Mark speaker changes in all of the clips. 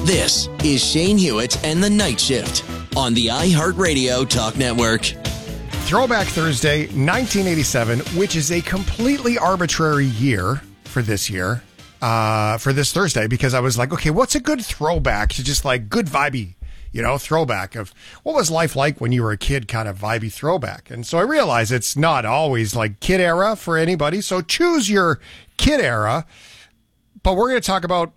Speaker 1: This is Shane Hewitt and the Night Shift on the iHeartRadio Talk Network.
Speaker 2: Throwback Thursday, 1987, which is a completely arbitrary year for this year, for this Thursday, because I was like, okay, what's a good throwback to just like good vibey, throwback of what was life like when you were a kid, kind of vibey throwback. And so I realized it's not always like kid era for anybody. So choose your kid era. But we're going to talk about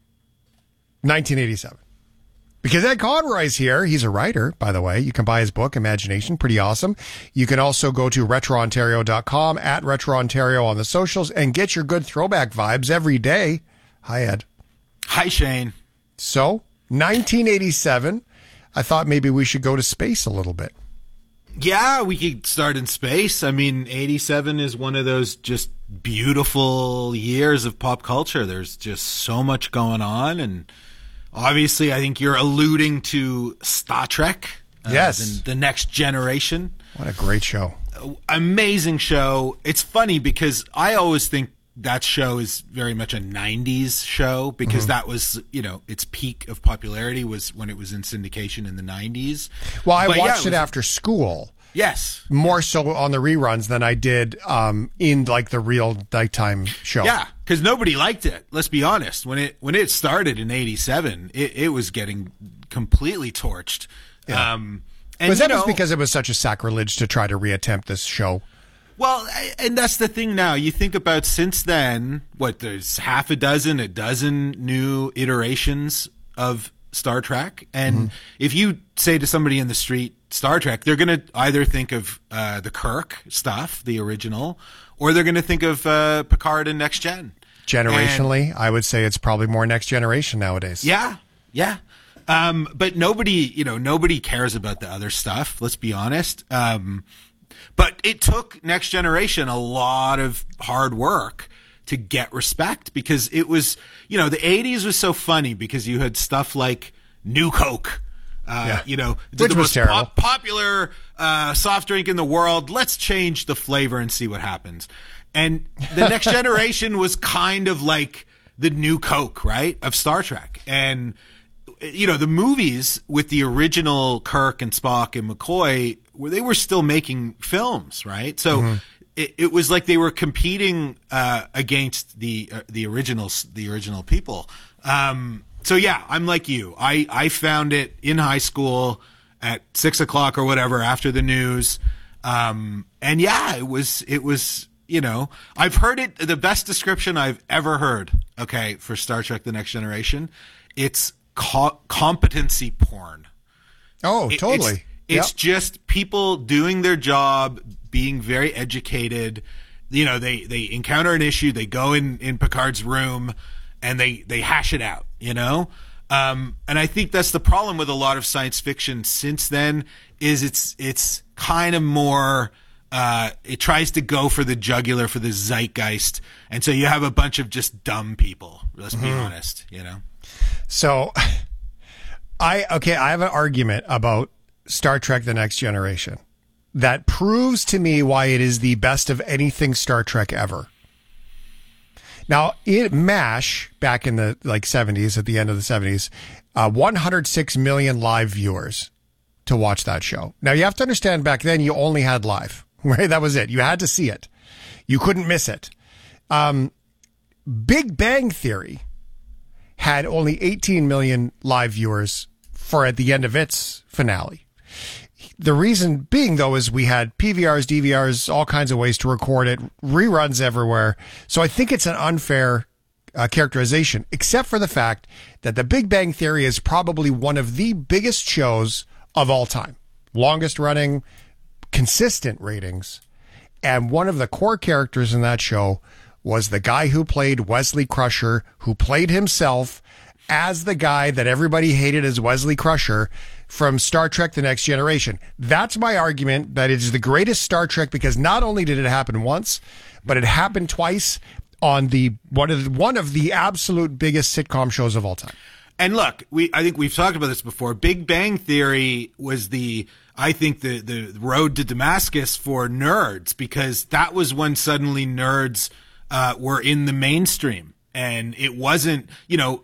Speaker 2: 1987. Because Ed Conroy's here. He's a writer, by the way. You can buy his book, Imagination. Pretty awesome. You can also go to RetroOntario.com, at RetroOntario on the socials, and get your good throwback vibes every day. Hi, Ed.
Speaker 3: Hi, Shane.
Speaker 2: So, 1987, I thought maybe we should go to space a little bit.
Speaker 3: Yeah, we could start in space. I mean, 87 is one of those just beautiful years of pop culture. There's just so much going on, and obviously, I think you're alluding to Star Trek.
Speaker 2: Yes.
Speaker 3: The Next Generation.
Speaker 2: What a great show.
Speaker 3: Amazing show. It's funny because I always think that show is very much a 90s show because that was, its peak of popularity was when it was in syndication in the 90s.
Speaker 2: Well, I watched it after school.
Speaker 3: Yes.
Speaker 2: More so on the reruns than I did in like the real nighttime show.
Speaker 3: Yeah, because nobody liked it. Let's be honest. When it started in 87, it was getting completely torched.
Speaker 2: Yeah.
Speaker 3: And
Speaker 2: was that just because it was such a sacrilege to try to reattempt this show?
Speaker 3: Well, and that's the thing now. You think about since then, there's half a dozen new iterations of Star Trek. And if you say to somebody in the street, Star Trek, they're going to either think of the Kirk stuff, the original, or they're going to think of Picard and Next Gen.
Speaker 2: Generationally, I would say it's probably more Next Generation nowadays.
Speaker 3: Yeah. But nobody cares about the other stuff, let's be honest. But it took Next Generation a lot of hard work to get respect because it was, the 80s was so funny because you had stuff like New Coke,
Speaker 2: Which
Speaker 3: the most popular soft drink in the world. Let's change the flavor and see what happens. And the Next Generation was kind of like the New Coke, right, of Star Trek. And, the movies with the original Kirk and Spock and McCoy, they were still making films, right? So it was like they were competing against the original people. So yeah, I'm like you. I found it in high school at 6 o'clock or whatever after the news. And yeah, it was, I've heard it, the best description I've ever heard, okay, for Star Trek The Next Generation, it's competency porn.
Speaker 2: Oh, totally.
Speaker 3: It's just people doing their job, being very educated. They encounter an issue, they go in Picard's room, and they hash it out, And I think that's the problem with a lot of science fiction since then is it's kind of more it tries to go for the jugular, for the zeitgeist, and so you have a bunch of just dumb people. Let's be honest,
Speaker 2: So, I have an argument about Star Trek The Next Generation that proves to me why it is the best of anything Star Trek ever. Now, MASH, back in the 70s, at the end of the 70s, 106 million live viewers to watch that show. Now, you have to understand, back then, you only had live, right? That was it. You had to see it. You couldn't miss it. Big Bang Theory had only 18 million live viewers for at the end of its finale. The reason being, though, is we had PVRs, DVRs, all kinds of ways to record it, reruns everywhere. So I think it's an unfair characterization, except for the fact that The Big Bang Theory is probably one of the biggest shows of all time. Longest running, consistent ratings. And one of the core characters in that show was the guy who played Wesley Crusher, who played himself as the guy that everybody hated as Wesley Crusher from Star Trek The Next Generation. That's my argument, that it is the greatest Star Trek because not only did it happen once, but it happened twice on one of the absolute biggest sitcom shows of all time.
Speaker 3: And look, I think we've talked about this before. Big Bang Theory was the road to Damascus for nerds, because that was when suddenly nerds were in the mainstream. And it wasn't,